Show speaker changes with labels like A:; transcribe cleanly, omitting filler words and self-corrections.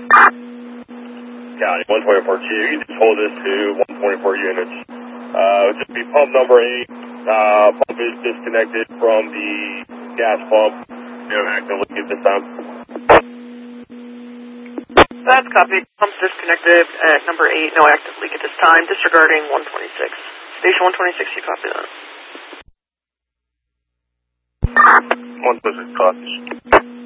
A: County, 124Q. You just hold this to 124 units. Just be pump number 8. Pump is disconnected from the gas pump. No active leak at this time.
B: That's copy. Pump's disconnected at number 8. No active leak at this time. Disregarding 126. Station 126, you copy that.
A: 126 copies.